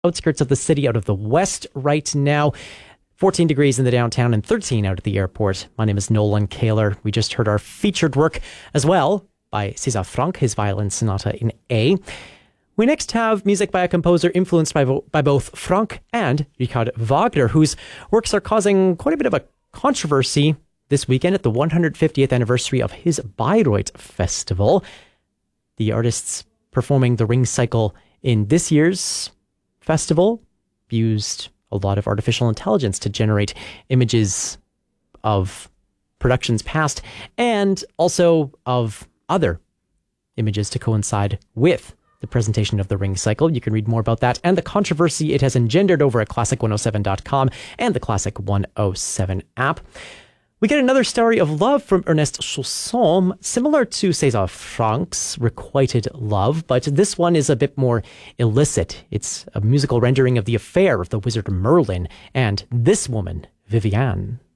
outskirts of the city out of the west right now. 14 degrees in the downtown and 13 out at the airport. My name is Nolan Kaler. We just heard our featured work as well by César Franck, his violin sonata in A. We next have music by a composer influenced by both Franck and Richard Wagner, whose works are causing quite a bit of a controversy this weekend at the 150th anniversary of his Bayreuth Festival. The artists performing the Ring Cycle in this year's festival used a lot of artificial intelligence to generate images of productions past and also of other images to coincide with the presentation of the Ring Cycle. You can read more about that and the controversy it has engendered over at classic107.com and the Classic 107 app. We get another story of love from Ernest Chausson, similar to César Franck's Requited Love, but this one is a bit more illicit. It's a musical rendering of the affair of the wizard Merlin and this woman, Viviane.